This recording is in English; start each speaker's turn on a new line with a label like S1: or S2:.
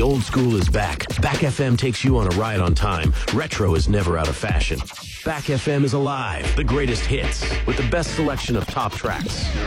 S1: Old school is back. Back FM takes you on a ride on time. Retro is never out of fashion. Back FM is alive. The greatest hits with the best selection of top tracks.